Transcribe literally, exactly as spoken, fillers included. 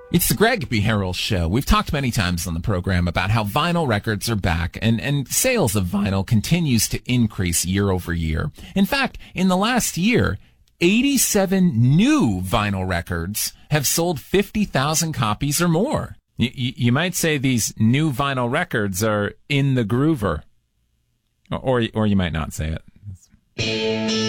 It's the Greg B. Harrell Show. We've talked many times on the program about how vinyl records are back, and, and sales of vinyl continues to increase year over year. In fact, in the last year, eighty-seven new vinyl records have sold fifty thousand copies or more. You, you might say these new vinyl records are in the groover. Or, or you might not say it.